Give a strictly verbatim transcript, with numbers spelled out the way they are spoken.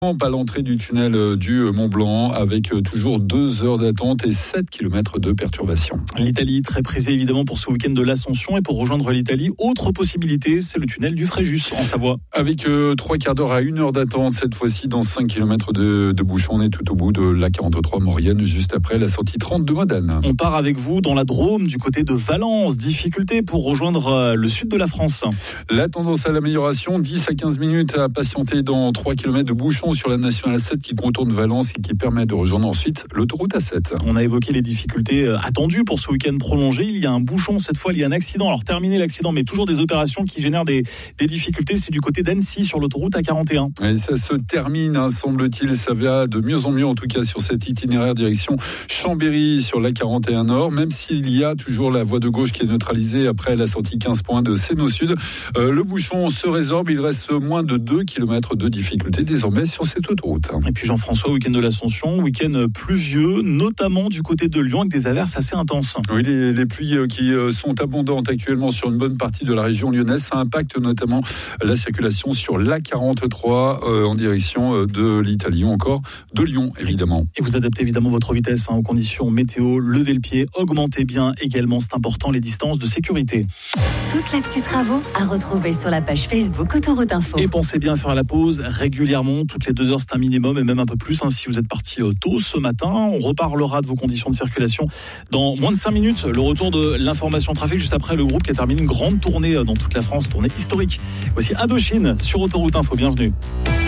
à l'entrée du tunnel du Mont Blanc avec toujours deux heures d'attente et sept kilomètres de perturbation. L'Italie très prisée évidemment pour ce week-end de l'Ascension, et pour rejoindre l'Italie, autre possibilité, c'est le tunnel du Fréjus en Savoie. Avec euh, trois quarts d'heure à une heure d'attente cette fois-ci dans cinq kilomètres de, de bouchon. On est tout au bout de l'A quarante-trois Maurienne, juste après la sortie trente de Modane. On part avec vous dans la Drôme du côté de Valence. Difficulté pour rejoindre le sud de la France. La tendance à l'amélioration, dix à quinze minutes à patienter dans trois kilomètres de bouchon sur la nationale sept qui contourne Valence et qui permet de rejoindre ensuite l'autoroute A sept. On a évoqué les difficultés attendues pour ce week-end prolongé. Il y a un bouchon, cette fois il y a un accident. Alors terminé l'accident, mais toujours des opérations qui génèrent des, des difficultés. C'est du côté d'Annecy sur l'autoroute A quarante et un. Et ça se termine, hein, semble-t-il. Ça va de mieux en mieux en tout cas sur cet itinéraire direction Chambéry sur l'A quarante et un Nord, même s'il y a toujours la voie de gauche qui est neutralisée après la sortie quinze points de Sénaux Sud. Euh, le bouchon se résorbe. Il reste moins de deux kilomètres de difficulté désormais sur cette autoroute. Et puis Jean-François, week-end de l'Ascension, week-end pluvieux, notamment du côté de Lyon avec des averses assez intenses. Oui, les, les pluies qui sont abondantes actuellement sur une bonne partie de la région lyonnaise. Ça impacte notamment la circulation sur l'A quarante-trois euh, en direction de l'Italie ou encore de Lyon, évidemment. Et vous adaptez évidemment votre vitesse hein, aux conditions météo, levez le pied, augmentez bien également, c'est important, les distances de sécurité. Toute l'actu travaux à retrouver sur la page Facebook Autoroute Info. Et pensez bien à faire la pause régulièrement, toutes les deux heures c'est un minimum et même un peu plus hein, si vous êtes parti euh, tôt ce matin. On reparlera de vos conditions de circulation dans moins de cinq minutes. Le retour de l'information trafic juste après le groupe qui a terminé une grande tournée dans toute la France, tournée historique. Voici Indochine sur Autoroute Info, bienvenue.